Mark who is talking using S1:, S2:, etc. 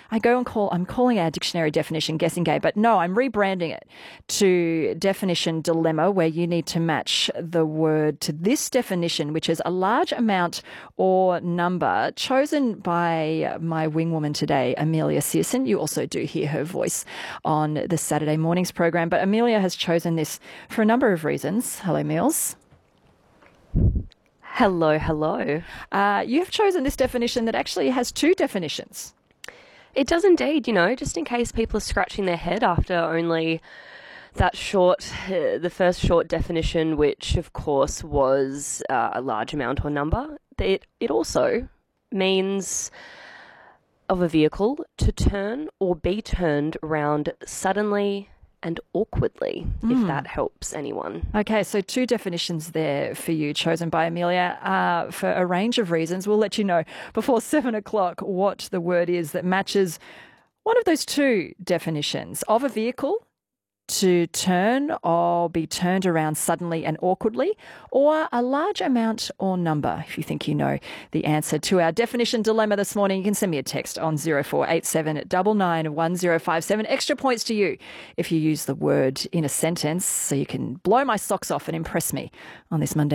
S1: I'm calling our dictionary definition Guessing Game, but no, I'm rebranding it to Definition Dilemma, where you need to match the word to this definition, which is a large amount or number, chosen by my wingwoman today, Amelia Searson. You also do hear her voice on the Saturday mornings program, but Amelia has chosen this for a number of reasons. Hello, Meals.
S2: Hello, hello.
S1: You have chosen this definition that actually has two definitions.
S2: It does indeed, just in case people are scratching their head after only that the first short definition, which of course was a large amount or number. It also means of a vehicle to turn or be turned round suddenly and awkwardly, if that helps anyone.
S1: Okay, so two definitions there for you, chosen by Amelia for a range of reasons. We'll let you know before 7 o'clock what the word is that matches one of those two definitions of a vehicle to turn or be turned around suddenly and awkwardly, or a large amount or number. If you think you know the answer to our definition dilemma this morning, you can send me a text on 0487 99 1057. Extra points to you if you use the word in a sentence, so you can blow my socks off and impress me on this Monday